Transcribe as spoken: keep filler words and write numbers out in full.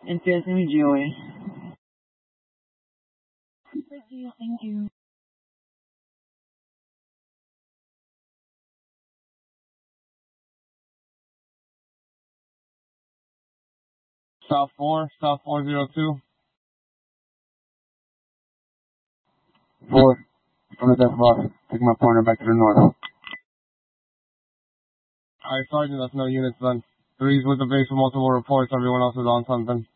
And fans enjoy. Thank you, thank you. South four, South four zero two. Four, from the death box, taking my pointer back to the north. Alright, Sergeant, that's no units then. Three's with the base with multiple reports, everyone else is on something.